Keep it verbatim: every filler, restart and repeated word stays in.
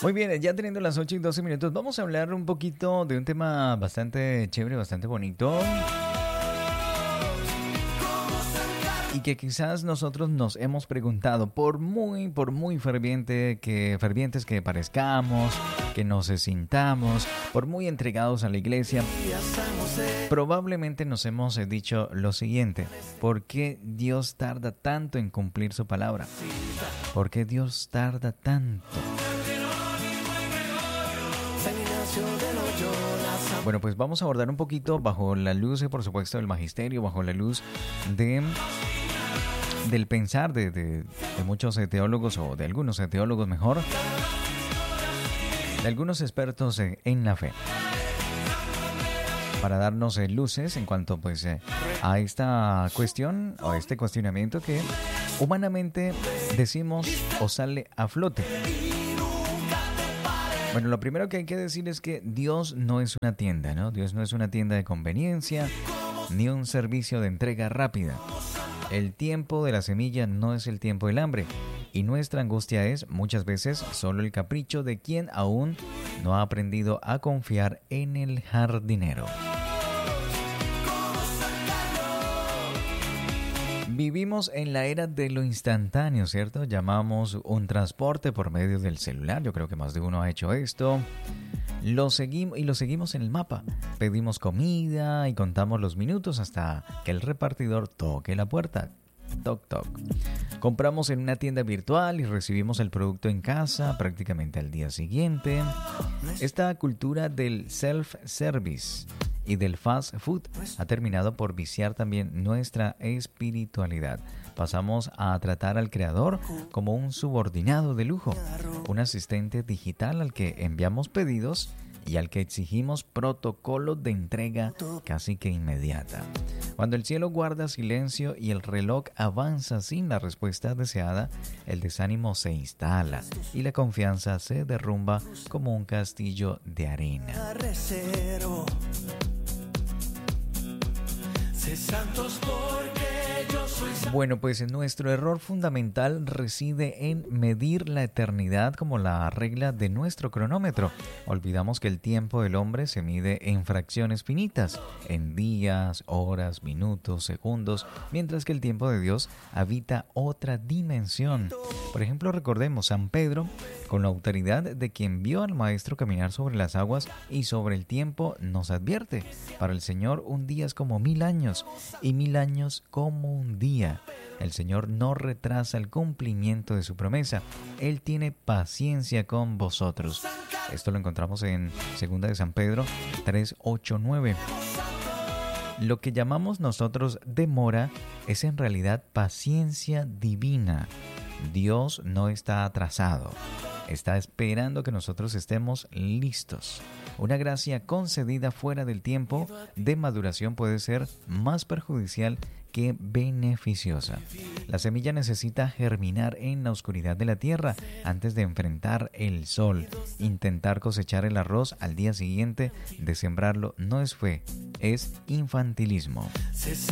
Muy bien, ya teniendo las ocho y doce minutos, vamos a hablar un poquito de un tema bastante chévere, bastante bonito. Y que quizás nosotros nos hemos preguntado, por muy, por muy ferviente que, fervientes que parezcamos, que nos sintamos, por muy entregados a la iglesia, probablemente nos hemos dicho lo siguiente: ¿por qué Dios tarda tanto en cumplir su palabra? ¿Por qué Dios tarda tanto? Bueno, pues vamos a abordar un poquito bajo la luz, por supuesto, del magisterio, bajo la luz de... del pensar de, de, de muchos teólogos, o de algunos teólogos mejor, de algunos expertos en la fe, para darnos luces en cuanto pues a esta cuestión o a este cuestionamiento que humanamente decimos o sale a flote. Bueno, lo primero que hay que decir es que Dios no es una tienda, ¿no? Dios no es una tienda de conveniencia ni un servicio de entrega rápida. El tiempo de la semilla no es el tiempo del hambre, y nuestra angustia es muchas veces solo el capricho de quien aún no ha aprendido a confiar en el jardinero. Vivimos en la era de lo instantáneo, ¿cierto? Llamamos un transporte por medio del celular. Yo creo que más de uno ha hecho esto. Lo seguimos y lo seguimos en el mapa. Pedimos comida y contamos los minutos hasta que el repartidor toque la puerta. Toc, toc. Compramos en una tienda virtual y recibimos el producto en casa prácticamente al día siguiente. Esta cultura del self-service y del fast food ha terminado por viciar también nuestra espiritualidad. Pasamos a tratar al creador como un subordinado de lujo, un asistente digital al que enviamos pedidos y al que exigimos protocolos de entrega casi que inmediata. Cuando el cielo guarda silencio y el reloj avanza sin la respuesta deseada, el desánimo se instala y la confianza se derrumba como un castillo de arena. Bueno, pues nuestro error fundamental reside en medir la eternidad como la regla de nuestro cronómetro. Olvidamos que el tiempo del hombre se mide en fracciones finitas, en días, horas, minutos, segundos, mientras que el tiempo de Dios habita otra dimensión. Por ejemplo, recordemos San Pedro, con la autoridad de quien vio al Maestro caminar sobre las aguas y sobre el tiempo, nos advierte: para el Señor un día es como mil años, y mil años como un día. El Señor no retrasa el cumplimiento de su promesa. Él tiene paciencia con vosotros. Esto lo encontramos en Segunda de San Pedro tres, ocho, nueve. Lo que llamamos nosotros demora es en realidad paciencia divina. Dios no está atrasado. Está esperando que nosotros estemos listos. Una gracia concedida fuera del tiempo de maduración puede ser más perjudicial que beneficiosa. La semilla necesita germinar en la oscuridad de la tierra antes de enfrentar el sol. Intentar cosechar el arroz al día siguiente de sembrarlo no es fe, es infantilismo.